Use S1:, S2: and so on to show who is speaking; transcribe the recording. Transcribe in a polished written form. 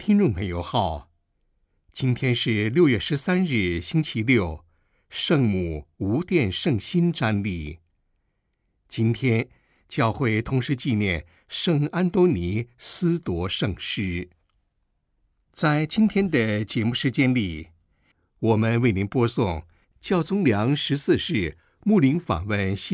S1: 听众朋友好，今天是6月13日，星期六，圣母无殿圣心瞻礼。今天教会同时纪念圣安多尼司铎圣师。在今天的节目时间里，我们为您播送教宗良14世牧灵访问西